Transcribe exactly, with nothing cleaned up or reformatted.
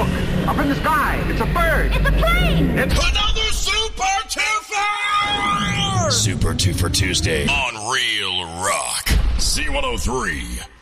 Look, up in the sky. It's a bird. It's a plane. It's another Super Twofer! Super Twofer Tuesday on Real Rock. Z one oh three.